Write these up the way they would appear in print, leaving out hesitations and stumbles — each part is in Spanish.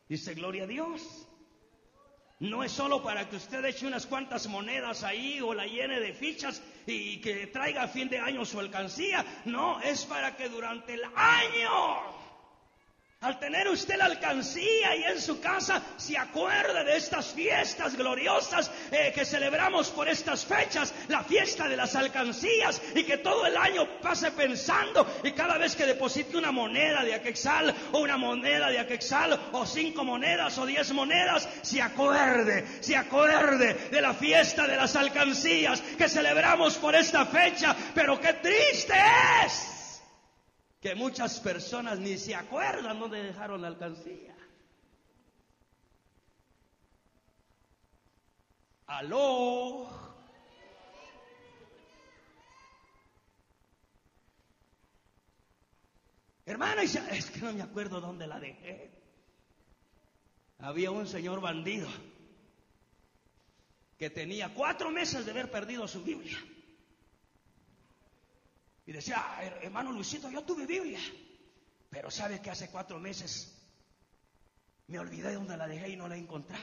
Dice, gloria a Dios. No es solo para que usted eche unas cuantas monedas ahí o la llene de fichas y que traiga a fin de año su alcancía. No, es para que durante el año, al tener usted la alcancía y en su casa, se acuerde de estas fiestas gloriosas que celebramos por estas fechas, la fiesta de las alcancías, y que todo el año pase pensando, y cada vez que deposite una moneda de Aquexal o una moneda de Aquexal o 5 monedas o 10 monedas, se acuerde de la fiesta de las alcancías que celebramos por esta fecha. Pero qué triste es que muchas personas ni se acuerdan dónde dejaron la alcancía. ¡Aló! Hermano, es que no me acuerdo dónde la dejé. Había un señor bandido que tenía 4 meses de haber perdido su Biblia. Y decía, hermano Luisito, yo tuve Biblia, pero ¿sabe que hace 4 meses me olvidé dónde la dejé y no la he encontrado?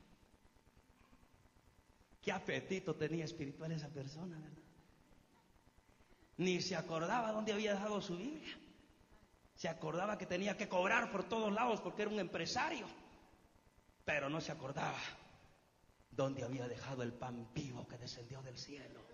Qué apetito tenía espiritual esa persona, ¿verdad? Ni se acordaba dónde había dejado su Biblia. Se acordaba que tenía que cobrar por todos lados porque era un empresario, pero no se acordaba dónde había dejado el pan vivo que descendió del cielo.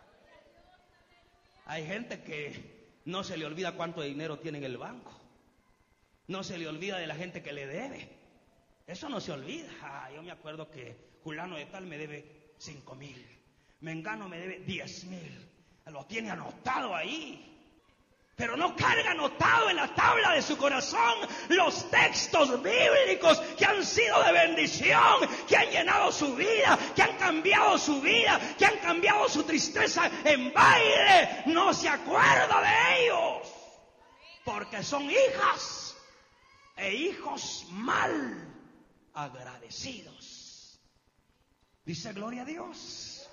Hay gente que no se le olvida cuánto dinero tiene en el banco. No se le olvida de la gente que le debe. Eso no se olvida. Yo me acuerdo que Julano de tal me debe 5,000. Mengano me debe 10,000. Lo tiene anotado ahí. Pero no carga anotado en la tabla de su corazón los textos bíblicos que han sido de bendición, que han llenado su vida, que han cambiado su vida, que han cambiado su tristeza en baile. No se acuerda de ellos, porque son hijas e hijos mal agradecidos. Dice, gloria a Dios.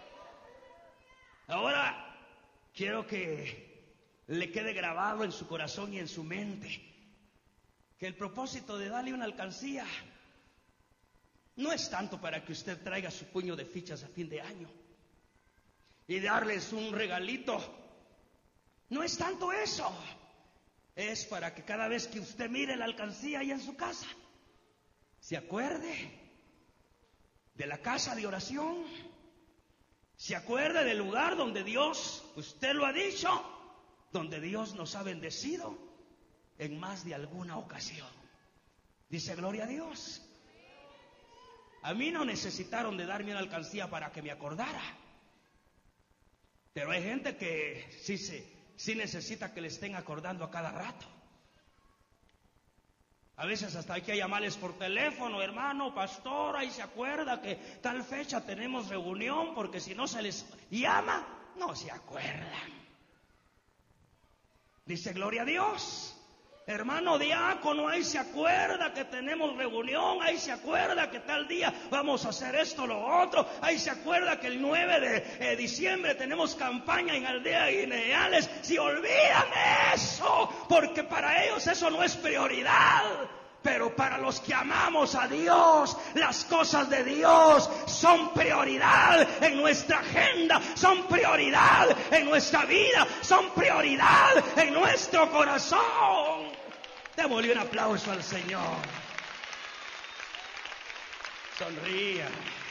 Ahora quiero que le quede grabado en su corazón y en su mente que el propósito de darle una alcancía no es tanto para que usted traiga su puño de fichas a fin de año y darles un regalito. No es tanto eso. Es para que cada vez que usted mire la alcancía ahí en su casa, se acuerde de la casa de oración, se acuerde del lugar donde Dios, usted lo ha dicho, donde Dios nos ha bendecido en más de alguna ocasión. Dice, gloria a Dios. A mí no necesitaron de darme una alcancía para que me acordara, pero hay gente que sí necesita que le estén acordando a cada rato. A veces hasta hay que llamarles por teléfono, hermano, pastor, ahí se acuerda que tal fecha tenemos reunión, porque si no se les llama, no se acuerdan. Dice, gloria a Dios. Hermano diácono, ahí se acuerda que tenemos reunión, ahí se acuerda que tal día vamos a hacer esto, lo otro, ahí se acuerda que el 9 de diciembre tenemos campaña en Aldea Guineales. Se olvidan de eso, porque para ellos eso no es prioridad. Pero para los que amamos a Dios, las cosas de Dios son prioridad en nuestra agenda, son prioridad en nuestra vida, son prioridad en nuestro corazón. Démosle un aplauso al Señor. Sonría.